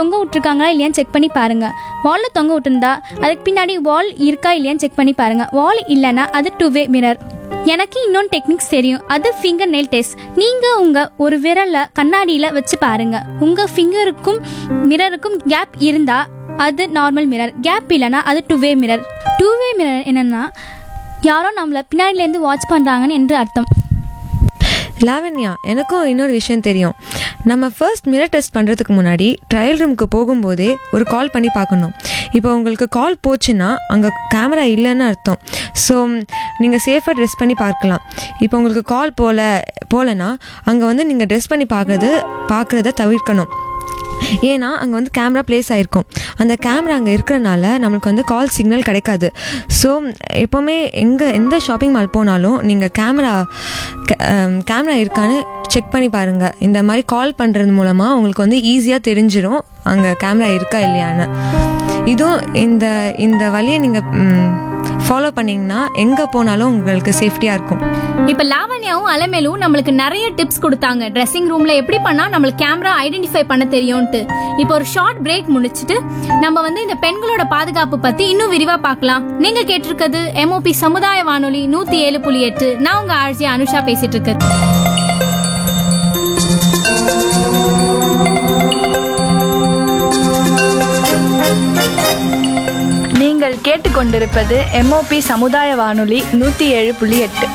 தொங்க விட்டுருக்காங்களா இல்லையான்னு செக் பண்ணி பாருங்கள். வாலில் தொங்க விட்டுருந்தா அதுக்கு பின்னாடி வால் இருக்கா இல்லையான்னு செக் பண்ணி பாருங்கள். வால் இல்லைன்னா அது 2-வே மிரர். எனக்கு இன்னொன்று டெக்னிக்ஸ் தெரியும், அது ஃபிங்கர் நெயில் டெஸ்ட். நீங்கள் உங்கள் ஒரு விரலை கண்ணாடியில் வச்சு பாருங்கள். உங்கள் ஃபிங்கருக்கும் மிரருக்கும் கேப் இருந்தால் அது நார்மல் மிரர், கேப் இல்லைன்னா அது 2-வே மிரர். 2-வே மிரர் என்னென்னா யாரோ நம்மளை பின்னாடியிலேருந்து வாட்ச் பண்ணுறாங்கன்னு என்று அர்த்தம். லாவண்யா, எனக்கும் இன்னொரு விஷயம் தெரியும். நம்ம ஃபர்ஸ்ட் மிரர் டெஸ்ட் பண்ணுறதுக்கு முன்னாடி ட்ரையல் ரூமுக்கு போகும்போதே ஒரு கால் பண்ணி பார்க்கணும். இப்போ உங்களுக்கு கால் போச்சுன்னா அங்கே கேமரா இல்லைன்னு அர்த்தம். ஸோ நீங்கள் சேஃபாக ட்ரெஸ் பண்ணி பார்க்கலாம். இப்போ உங்களுக்கு கால் போகலன்னா அங்கே நீங்கள் ட்ரெஸ் பண்ணி பார்க்குறத தவிர்க்கணும். ஏன்னா அங்கே கேமரா பிளேஸ் ஆகிருக்கும். அந்த கேமரா அங்கே இருக்கிறனால நம்மளுக்கு கால் சிக்னல் கிடைக்காது. ஸோ எப்போவுமே எந்த ஷாப்பிங் மால் போனாலும் நீங்கள் கேமரா இருக்கான்னு செக் பண்ணி பாருங்கள். இந்த மாதிரி கால் பண்ணுறது மூலமாக உங்களுக்கு ஈஸியாக தெரிஞ்சிடும் அங்கே கேமரா இருக்கா இல்லையான்னு. இதுவும் இந்த வழியை நீங்கள் ஃபாலோ பண்ணிங்கன்னா எங்கே போனாலும் உங்களுக்கு சேஃப்டியாக இருக்கும். இப்போ லாவண்யாவும் அலமேலும் நம்மளுக்கு நிறைய டிப்ஸ் கொடுத்தாங்க, ட்ரெஸ்ஸிங் ரூம்ல எப்படி பண்ணா நம்மளுக்கு கேமரா ஐடென்டிஃபை பண்ண தெரியும்ட்டு. இப்போ ஒரு ஷார்ட் பிரேக் முடிச்சிட்டு நம்ம இந்த பெண்களோட பாதுகாப்பு பத்தி இன்னும் விரிவா பார்க்கலாம். நீங்க கேட்டிருக்கிறது MOP சமுதாய வானொலி 107.8. நான் உங்க ஆர்ஜி அனுஷா பேசிட்டு இருக்கேன். நீங்கள் கேட்டுக்கொண்டிருப்பது MOP சமுதாய வானொலி 107.8.